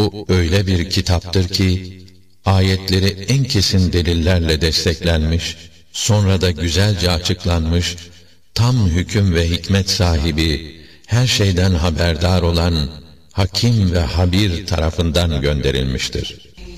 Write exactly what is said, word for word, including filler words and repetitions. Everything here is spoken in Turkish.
Bu öyle bir kitaptır ki, ayetleri en kesin delillerle desteklenmiş, sonra da güzelce açıklanmış, tam hüküm ve hikmet sahibi, her şeyden haberdar olan Hakim ve Habir tarafından gönderilmiştir.